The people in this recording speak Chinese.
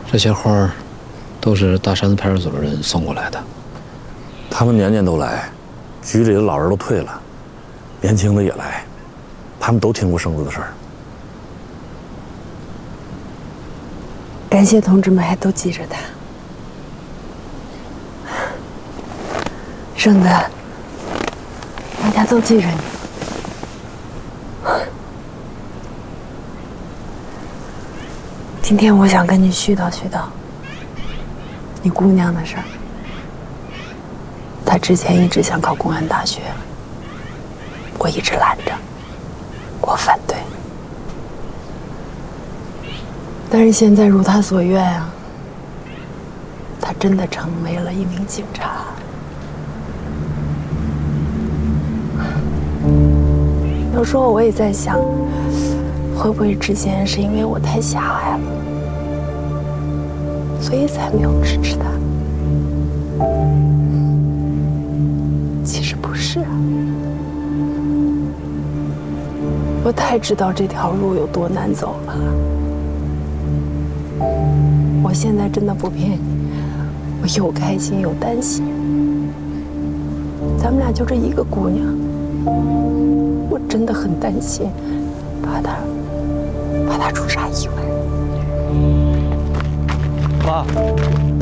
这些花都是大山子派出所的人送过来的。 他们年年都来，局里的老人都退了，年轻的也来，他们都听过圣子的事儿。 感谢同志们还都记着他。圣子，大家都记着你。今天我想跟你絮叨絮叨你姑娘的事儿。她之前一直想考公安大学，我一直拦着，我反对。但是现在如她所愿啊，她真的成为了一名警察。有时候我也在想，会不会之前是因为我太狭隘了，所以才没有支持他？其实不是啊，我太知道这条路有多难走了。我现在真的不骗你，我又开心又担心。咱们俩就这一个姑娘，我真的很担心，怕她出啥意外。 妈，